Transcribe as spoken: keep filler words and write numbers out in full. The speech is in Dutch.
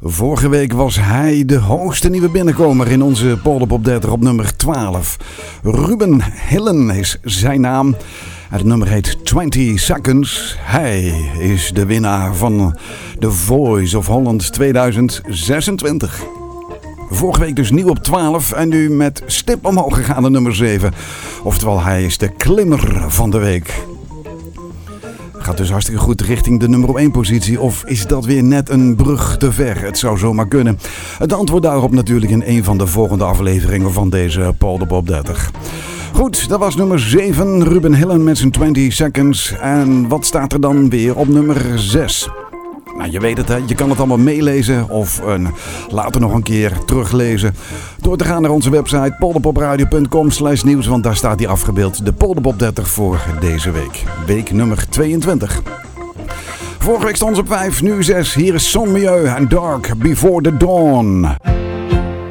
Vorige week was hij de hoogste nieuwe binnenkomer in onze Polderpop dertig op nummer twaalf. Ruben Hillen is zijn naam. Het nummer heet twintig seconds. Hij is de winnaar van The Voice of Holland tweeduizend zesentwintig. Vorige week dus nieuw op twaalf en nu met stip omhoog gegaan naar nummer zeven. Oftewel, hij is de klimmer van de week. Gaat dus hartstikke goed richting de nummer één positie. Of is dat weer net een brug te ver? Het zou zomaar kunnen. Het antwoord daarop natuurlijk in een van de volgende afleveringen van deze Polderpop dertig. Goed, dat was nummer zeven. Ruben Hillen met zijn twintig seconds. En wat staat er dan weer op nummer zes? Nou, je weet het, hè? Je kan het allemaal meelezen of uh, later nog een keer teruglezen door te gaan naar onze website polderpopradio punt com slash nieuws, want daar staat die afgebeeld, de Polderpop dertig voor deze week. Week nummer tweeëntwintig. Vorige week stond ze op vijf, nu zes. Hier is Son Mieu en Dark Before the Dawn.